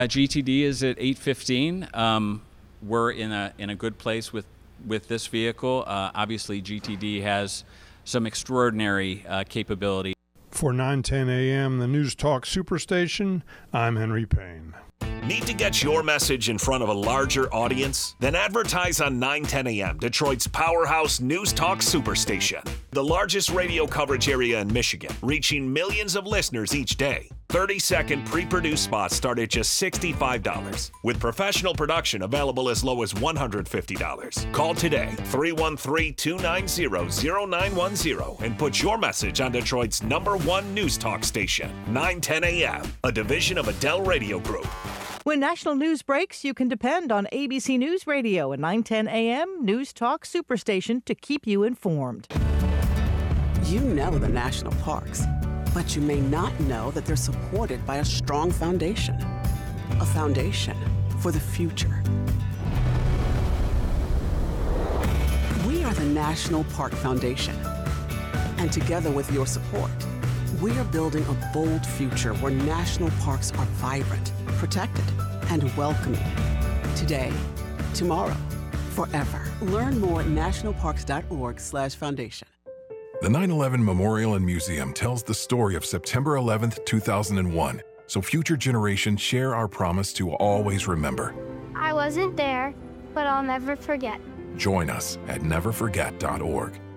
GTD is at 8:15. We're in a good place with this vehicle. Obviously, GTD has some extraordinary capability. For 9:10 a.m., the News Talk Superstation, I'm Henry Payne. Need to get your message in front of a larger audience? Then advertise on 910 a.m., Detroit's powerhouse News Talk Superstation. The largest radio coverage area in Michigan, reaching millions of listeners each day. 30-second pre-produced spots start at just $65, with professional production available as low as $150. Call today, 313-290-0910, and put your message on Detroit's #1 News Talk station, 910 a.m., a division of Adele Radio Group. When national news breaks, you can depend on ABC News Radio and 910 a.m. News Talk Superstation to keep you informed. You know the national parks, but you may not know that they're supported by a strong foundation. A foundation for the future. We are the National Park Foundation. And together with your support, we are building a bold future where national parks are vibrant, protected, and welcoming. Today, tomorrow, forever. Learn more at nationalparks.org/foundation. The 9/11 Memorial and Museum tells the story of September 11th, 2001, so future generations share our promise to always remember. I wasn't there, but I'll never forget. Join us at neverforget.org.